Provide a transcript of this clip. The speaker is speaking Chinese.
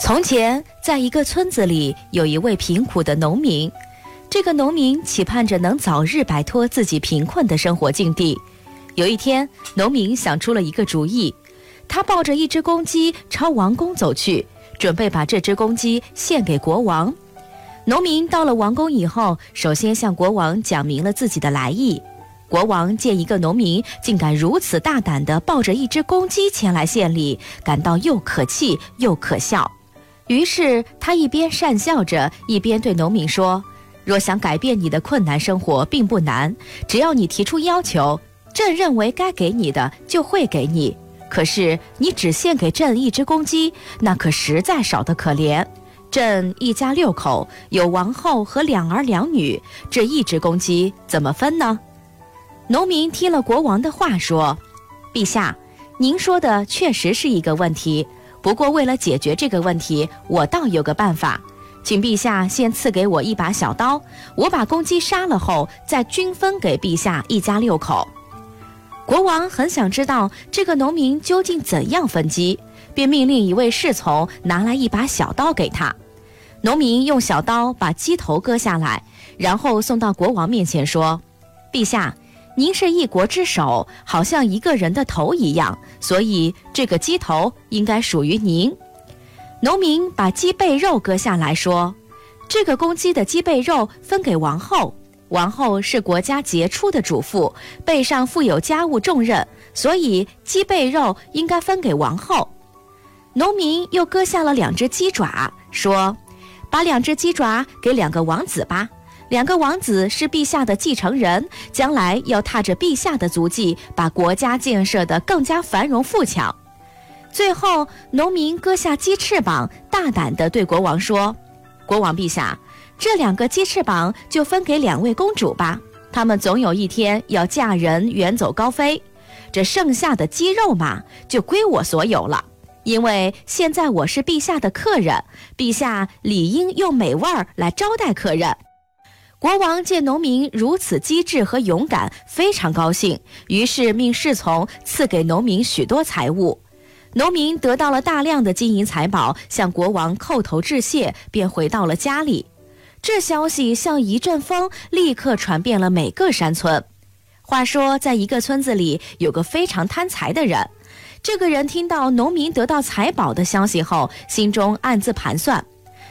从前，在一个村子里，有一位贫苦的农民。这个农民期盼着能早日摆脱自己贫困的生活境地。有一天，农民想出了一个主意，他抱着一只公鸡朝王宫走去，准备把这只公鸡献给国王。农民到了王宫以后，首先向国王讲明了自己的来意。国王见一个农民竟敢如此大胆地抱着一只公鸡前来献礼，感到又可气又可笑。于是他一边讪笑着，一边对农民说：若想改变你的困难生活并不难，只要你提出要求，朕认为该给你的就会给你。可是你只献给朕一只公鸡，那可实在少得可怜。朕一家6口，有王后和2儿2女，这一只公鸡怎么分呢？农民听了国王的话说：陛下，您说的确实是一个问题，不过为了解决这个问题，我倒有个办法，请陛下先赐给我一把小刀，我把公鸡杀了后，再均分给陛下一家6口。国王很想知道这个农民究竟怎样分鸡，便命令一位侍从拿来一把小刀给他。农民用小刀把鸡头割下来，然后送到国王面前说：陛下，您是一国之首，好像一个人的头一样，所以这个鸡头应该属于您。农民把鸡背肉割下来说：这个公鸡的鸡背肉分给王后，王后是国家杰出的主妇，背上负有家务重任，所以鸡背肉应该分给王后。农民又割下了2只鸡爪，说：把2只鸡爪给2个王子吧，2个王子是陛下的继承人，将来要踏着陛下的足迹，把国家建设得更加繁荣富强。最后，农民割下鸡翅膀，大胆地对国王说：国王陛下，这2个鸡翅膀就分给2位公主吧，她们总有一天要嫁人远走高飞，这剩下的鸡肉嘛，就归我所有了。因为现在我是陛下的客人，陛下理应用美味来招待客人。国王见农民如此机智和勇敢，非常高兴，于是命侍从赐给农民许多财物。农民得到了大量的金银财宝，向国王叩头致谢，便回到了家里。这消息像一阵风，立刻传遍了每个山村。话说，在一个村子里，有个非常贪财的人。这个人听到农民得到财宝的消息后，心中暗自盘算：